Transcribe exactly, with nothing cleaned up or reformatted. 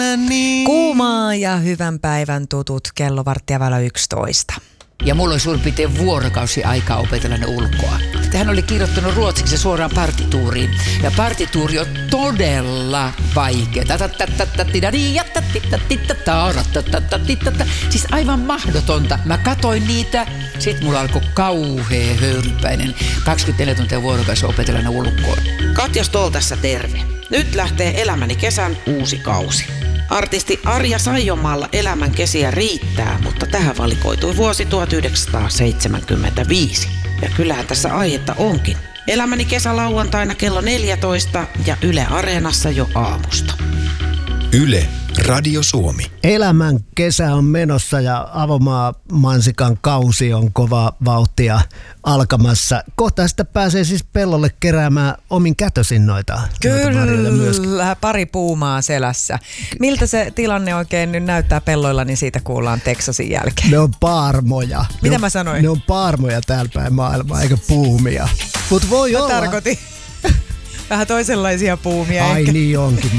elämäni. Kuumaa ja hyvän päivän tutut, kello varttia vailla yksitoista. Ja mulla oli suurin piirtein vuorokausi aikaa opetella ne ulkoa. Hän oli kirjoittanut ruotsiksi suoraan partituuriin. Ja partituuri on todella vaikea. Siis aivan mahdotonta. Mä katoin niitä, sit mulla alkoi kauhea höyrypäinen. kaksikymmentäneljä tuntia vuorokausi opetella ne ulkoa. Katja Stoll tässä terve. Nyt lähtee Elämäni kesän uusi kausi. Artisti Arja Saijonmaalla elämän kesiä riittää, mutta tähän valikoitui vuosi tuhatyhdeksänsataaseitsemänkymmentäviisi. Ja kyllähän tässä aihetta onkin. Elämäni kesä lauantaina kello neljätoista ja Yle Areenassa jo aamusta. Yle Radio Suomi. Elämän kesä on menossa ja Avomaa mansikan kausi on kova vauhtia alkamassa. Kohta sitä pääsee siis pellolle keräämään omin kätösin noita. Kyllä, pari puumaa selässä. Miltä se tilanne oikein nyt näyttää pelloilla, niin siitä kuullaan Teksasin jälkeen. Ne on paarmoja. Mitä ne mä on, sanoin? Ne on paarmoja täällä päin maailmaa, eikä puumia. Mut voi mä olla. tarkoitin vähän toisenlaisia puumia. Ai ehkä. niin onkin.